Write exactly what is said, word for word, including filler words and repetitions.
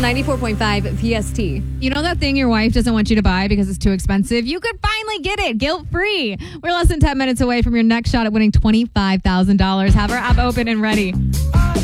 ninety-four point five V S T. You know that thing your wife doesn't want you to buy because it's too expensive? You could finally get it guilt-free. We're less than ten minutes away from your next shot at winning twenty-five thousand dollars. Have our app open and ready.